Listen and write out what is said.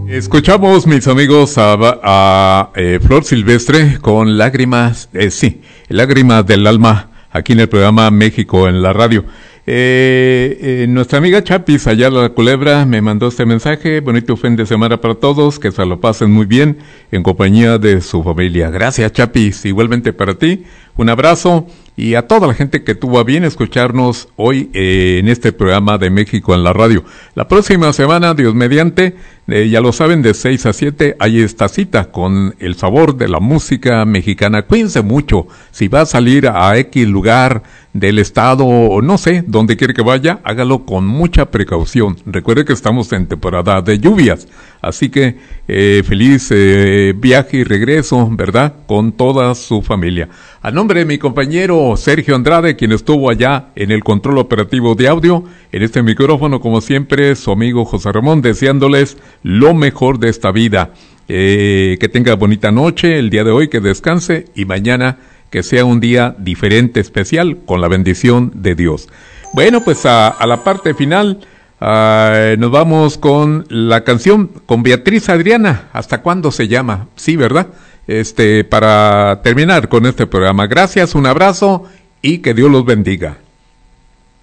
Escuchamos, mis amigos, a Flor Silvestre con lágrimas, lágrimas del alma, aquí en el programa México en la radio. Nuestra amiga Chapis, allá la Culebra, me mandó este mensaje: bonito fin de semana para todos, que se lo pasen muy bien en compañía de su familia. Gracias, Chapis, igualmente para ti, un abrazo, y a toda la gente que tuvo a bien escucharnos hoy en este programa de México en la radio. La próxima semana, Dios mediante, ya lo saben, de 6 a 7 hay esta cita con el sabor de la música mexicana. Cuídense mucho, si va a salir a X lugar del estado o no sé, donde quiere que vaya, hágalo con mucha precaución. Recuerde que estamos en temporada de lluvias, así que feliz viaje y regreso, ¿verdad?, con toda su familia. A nombre de mi compañero Sergio Andrade, quien estuvo allá en el control operativo de audio, en este micrófono, como siempre, su amigo José Ramón, deseándoles lo mejor de esta vida. Que tenga bonita noche el día de hoy, que descanse, y mañana que sea un día diferente, especial, con la bendición de Dios. Bueno, pues a la parte final nos vamos con la canción con Beatriz Adriana. ¿Hasta cuándo se llama? Sí, ¿verdad? Para terminar con este programa. Gracias, un abrazo y que Dios los bendiga.